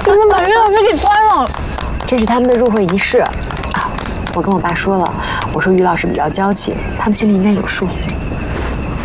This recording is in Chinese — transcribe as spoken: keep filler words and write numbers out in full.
怎么把于老师给关了？ 这是他们的入会仪式啊！我跟我爸说了，我说于老师比较娇气，他们心里应该有数。